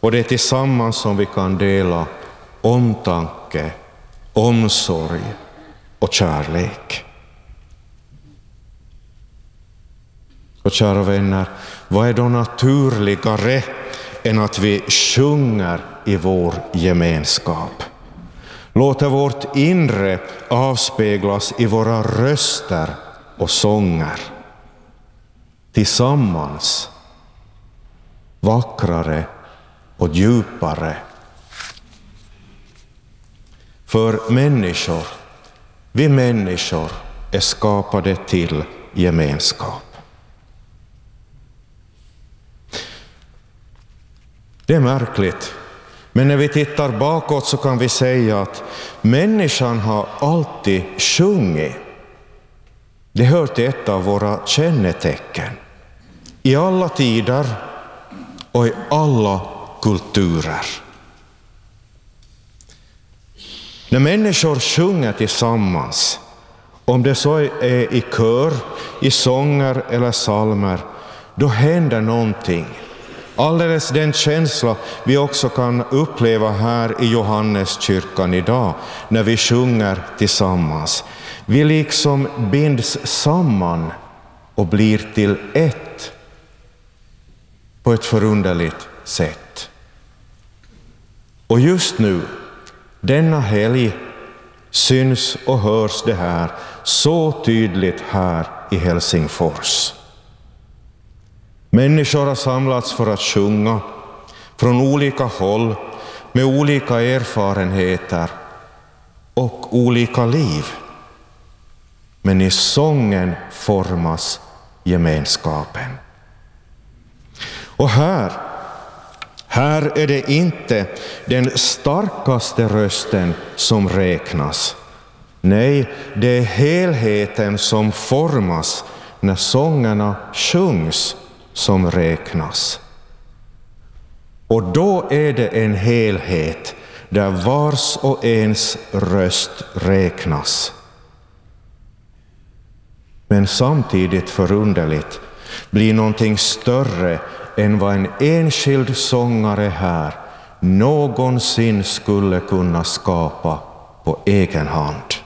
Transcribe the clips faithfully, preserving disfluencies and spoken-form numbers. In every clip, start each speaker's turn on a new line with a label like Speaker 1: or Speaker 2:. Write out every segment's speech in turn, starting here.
Speaker 1: Och det är tillsammans som vi kan dela omtanke, omsorg och kärlek. Och kära vänner, vad är då naturligare än att vi sjunger i vår gemenskap? Låter vårt inre avspeglas i våra röster och sånger. Tillsammans, vackrare och djupare. För människor, vi människor är skapade till gemenskap. Det är märkligt, men när vi tittar bakåt så kan vi säga att människan har alltid sjungit. Det hör till ett av våra kännetecken. I alla tider och i alla kulturer. När människor sjunger tillsammans, om det så är i kör, i sånger eller psalmer, då händer någonting. Alldeles den känsla vi också kan uppleva här i Johanneskyrkan idag när vi sjunger tillsammans. Vi liksom binds samman och blir till ett på ett förunderligt sätt. Och just nu, denna helg, syns och hörs det här så tydligt här i Helsingfors. Människor har samlats för att sjunga från olika håll med olika erfarenheter och olika liv. Men i sången formas gemenskapen. Och här, här är det inte den starkaste rösten som räknas. Nej, det är helheten som formas när sångerna sjungs som räknas. Och då är det en helhet där vars och ens röst räknas. Men samtidigt förunderligt blir någonting större än vad en enskild sångare här någonsin skulle kunna skapa på egen hand.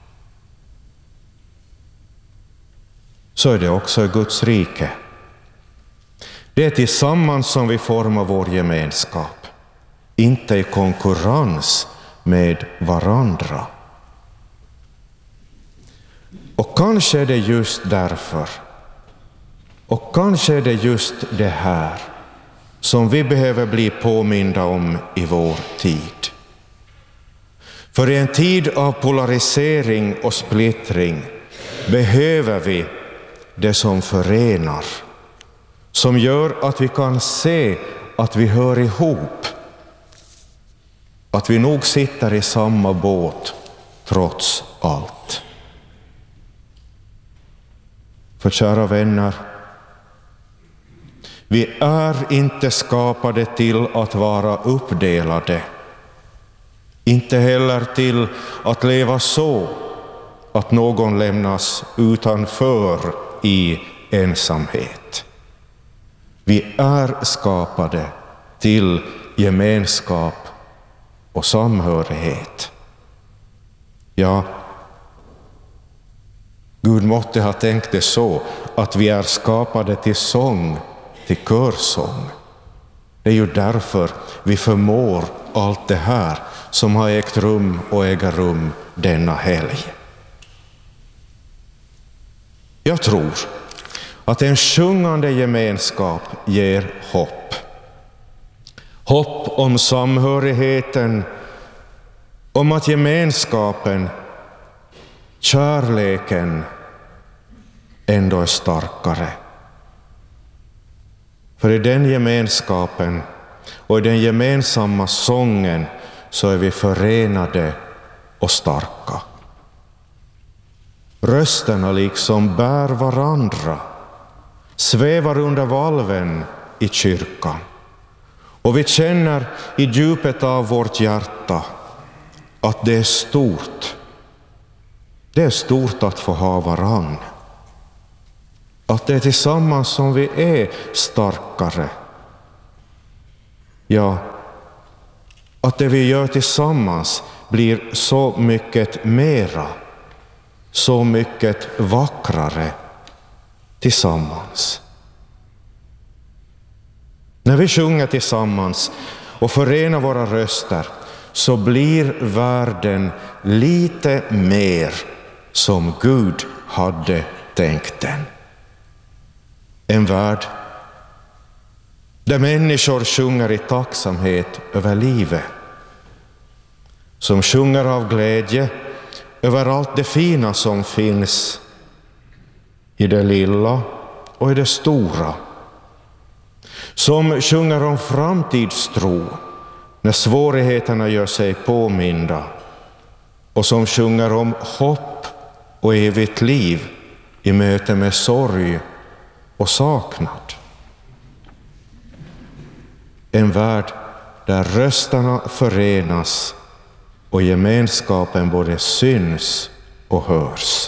Speaker 1: Så är det också i Guds rike. Det är tillsammans som vi formar vår gemenskap, inte i konkurrens med varandra. Och kanske är det just därför, och kanske är det just det här som vi behöver bli påminda om i vår tid. För i en tid av polarisering och splittring behöver vi det som förenar, som gör att vi kan se att vi hör ihop, att vi nog sitter i samma båt trots allt. För kära vänner, vi är inte skapade till att vara uppdelade, inte heller till att leva så att någon lämnas utanför i ensamhet. Vi är skapade till gemenskap och samhörighet. Ja, Gud måtte ha tänkt det så att vi är skapade till sång, till körsång. Det är ju därför vi förmår allt det här som har ägt rum och äger rum denna helg. Jag tror att en sjungande gemenskap ger hopp. Hopp om samhörigheten, om att gemenskapen, kärleken ändå är starkare. För i den gemenskapen och i den gemensamma sången så är vi förenade och starka. Rösterna liksom bär varandra, svävar under valven i kyrkan. Och vi känner i djupet av vårt hjärta att det är stort. Det är stort att få ha varann. Att det är tillsammans som vi är starkare. Ja, att det vi gör tillsammans blir så mycket mera, så mycket vackrare tillsammans. När vi sjunger tillsammans och förenar våra röster så blir världen lite mer som Gud hade tänkt den. En värld där människor sjunger i tacksamhet över livet, som sjunger av glädje över allt det fina som finns i det lilla och i det stora, som sjunger om framtidstro när svårigheterna gör sig påminda, och som sjunger om hopp och evigt liv i möte med sorg och saknad. En värld där rösterna förenas och gemenskapen både syns och hörs.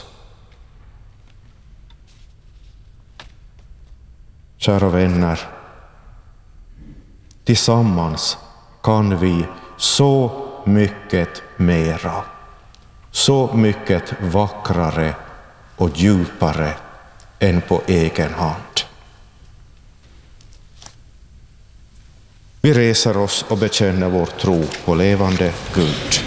Speaker 1: Kära vänner, tillsammans kan vi så mycket mera, så mycket vackrare och djupare än på egen hand. Vi reser oss och bekänner vår tro på levande Gud.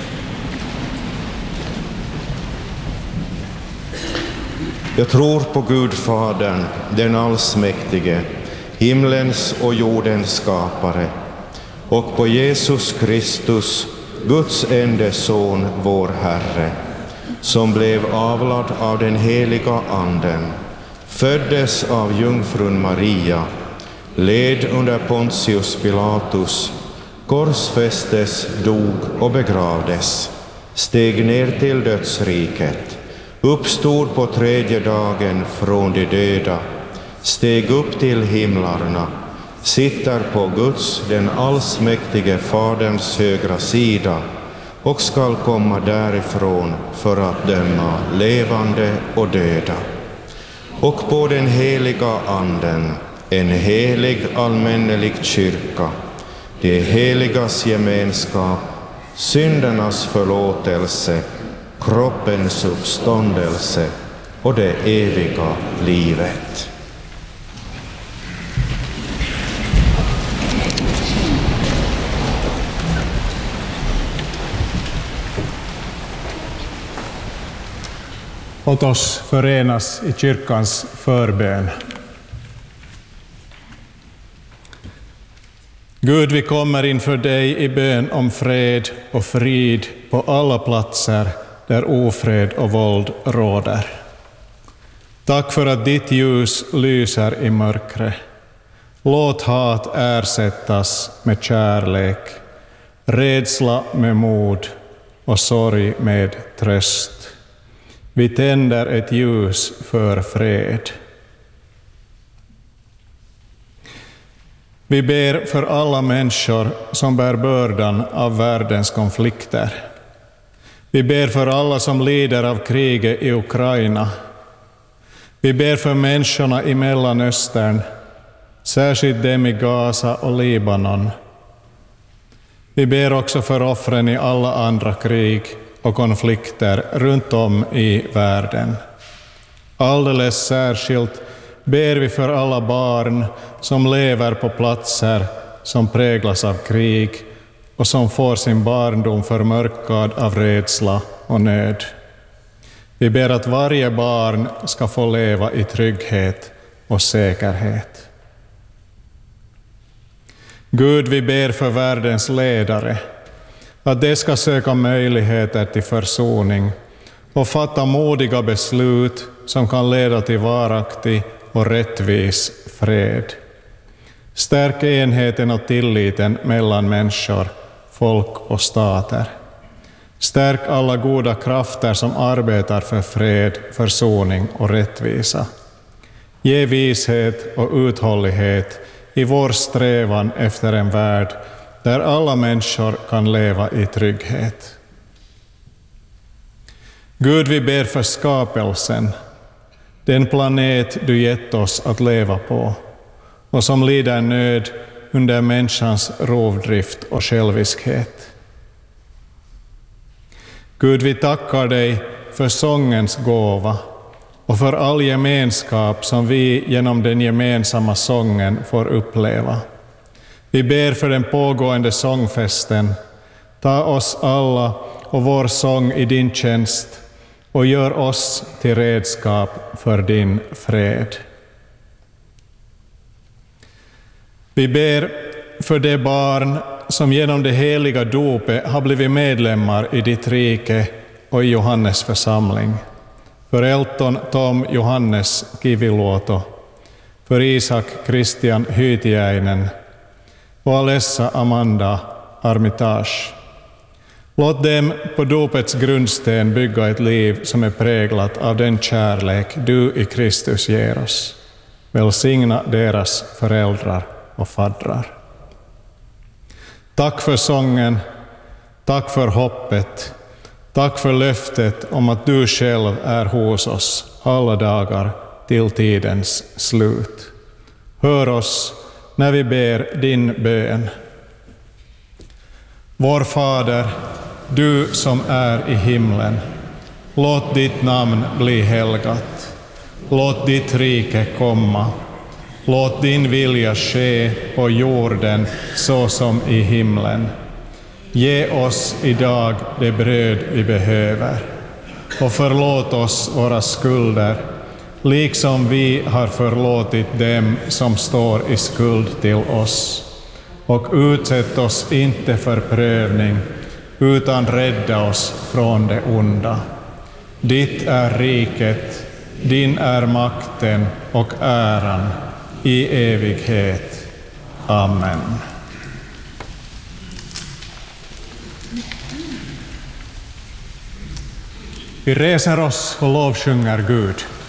Speaker 1: Jag tror på Gud Fadern, den allsmäktige, himlens och jordens skapare, och på Jesus Kristus, Guds enda son, vår Herre, som blev avlad av den heliga anden, föddes av jungfrun Maria, led under Pontius Pilatus, korsfästes, dog och begravdes, steg ner till dödsriket, uppstod på tredje dagen från de döda, steg upp till himlarna, sitter på Guds, den allsmäktige Faderns högra sida och skall komma därifrån för att döma levande och döda. Och på den heliga anden, en helig allmännelig kyrka, det heligas gemenskap, syndernas förlåtelse, kroppens uppståndelse och det eviga livet.
Speaker 2: Låt oss förenas i kyrkans förbön. Gud, vi kommer inför dig i bön om fred och frid på alla platser där ofred och våld råder. Tack för att ditt ljus lyser i mörkret. Låt hat ersättas med kärlek, rädsla med mod och sorg med tröst. Vi tänder ett ljus för fred. Vi ber för alla människor som bär bördan av världens konflikter. Vi ber för alla som lider av kriget i Ukraina. Vi ber för människorna i Mellanöstern, särskilt dem i Gaza och Libanon. Vi ber också för offren i alla andra krig och konflikter runt om i världen. Alldeles särskilt ber vi för alla barn som lever på platser som präglas av krig och som får sin barndom förmörkad av rädsla och nöd. Vi ber att varje barn ska få leva i trygghet och säkerhet. Gud, vi ber för världens ledare, att de ska söka möjligheter till försoning och fatta modiga beslut som kan leda till varaktig och rättvis fred. Stärk enheten och tilliten mellan människor, folk och stater. Stärk alla goda krafter som arbetar för fred, försoning och rättvisa. Ge vishet och uthållighet i vår strävan efter en värld där alla människor kan leva i trygghet. Gud, vi ber för skapelsen, den planet du gett oss att leva på och som lider nöd under människans rovdrift och själviskhet. Gud, vi tackar dig för sångens gåva och för all gemenskap som vi genom den gemensamma sången får uppleva. Vi ber för den pågående sångfesten. Ta oss alla och vår sång i din tjänst och gör oss till redskap för din fred. Vi ber för de barn som genom det heliga dopet har blivit medlemmar i ditt rike och i Johannes församling. För Elton, Tom, Johannes Kiviluoto, för Isak Christian Hytiäinen och Alessa Amanda Armitage. Låt dem på dopets grundsten bygga ett liv som är präglat av den kärlek du i Kristus ger oss. Välsigna deras föräldrar och faddrar. Tack för sången, tack för hoppet, tack för löftet om att du själv är hos oss alla dagar till tidens slut. Hör oss när vi ber din bön. Vår Fader, du som är i himlen, låt ditt namn bli helgat. Låt ditt rike komma. Låt din vilja ske på jorden så som i himlen. Ge oss idag det bröd vi behöver och förlåt oss våra skulder, liksom vi har förlåtit dem som står i skuld till oss. Och utsätt oss inte för prövning, utan rädda oss från det onda. Ditt är riket, din är makten och äran i evighet. Amen. Vi reser oss och lovsjunger Gud.